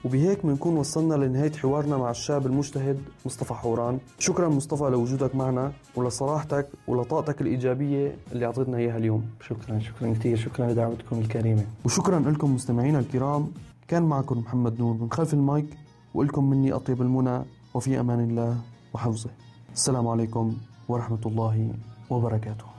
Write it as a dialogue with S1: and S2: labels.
S1: وبهيك بنكون وصلنا لنهاية حوارنا مع الشاب المجتهد مصطفى حوران. شكرا مصطفى لوجودك معنا ولصراحتك ولطاقتك الإيجابية اللي أعطيتنا إياها اليوم.
S2: شكرا كثير، شكرا لدعوتكم الكريمة.
S1: وشكرا لكم مستمعينا الكرام. كان معكم محمد نور من خلف المايك، وإلكم مني أطيب المنى، وفي أمان الله وحفظه. السلام عليكم ورحمة الله وبركاته.